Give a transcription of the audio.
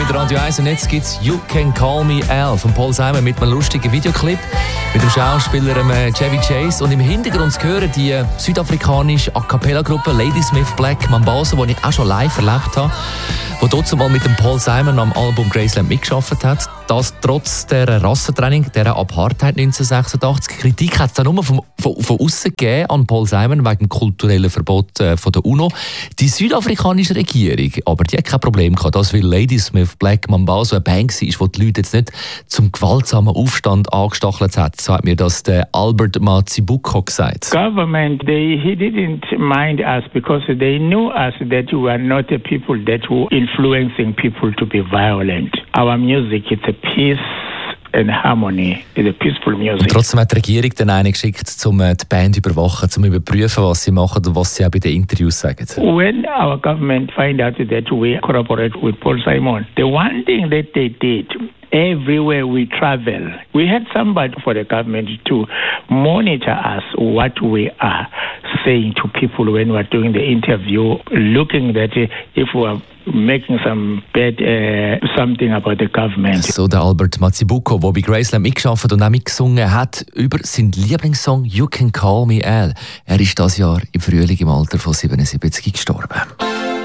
mit Radio 1 und jetzt gibt's «You Can Call Me Al» von Paul Simon mit einem lustigen Videoclip mit dem Schauspieler Chevy Chase und im Hintergrund zu hören die südafrikanische A-Cappella-Gruppe Ladysmith Black Mambazo, die ich auch schon live erlebt habe, die dort mal mit dem Paul Simon am Album Graceland mitgearbeitet hat. Das trotz der Rassentrennung, der Apartheid 1986. Kritik hat es dann nur von außen gegeben an Paul Simon wegen dem kulturellen Verbot von der UNO. Die südafrikanische Regierung, aber die hat kein Problem gehabt, dass weil Ladysmith Black Mambazo eine Band war, wo die Leute jetzt nicht zum gewaltsamen Aufstand angestachelt hat. So hat mir das der Albert Mazibuko gesagt. Government, he didn't mind us because they knew us that we were not the people that were influencing people to be violent. Our music, it's a peace and harmony, it's a peaceful music. Und trotzdem hat die Regierung dann einen geschickt, um die Band zu überwachen, um zu überprüfen, was sie machen und was sie auch bei den Interviews sagen. When our government find out that we collaborate with Paul Simon, the one thing that they did, everywhere we travel, we had somebody for the government to monitor us, what we are saying to people when we're doing the interview, looking that if we are making some bad something about the government. So der Albert Mazibuko, der bei Graceland mitgearbeitet und auch mitgesungen hat über seinen Lieblingssong «You Can Call Me Al». Er ist dieses Jahr im Frühling im Alter von 77 gestorben.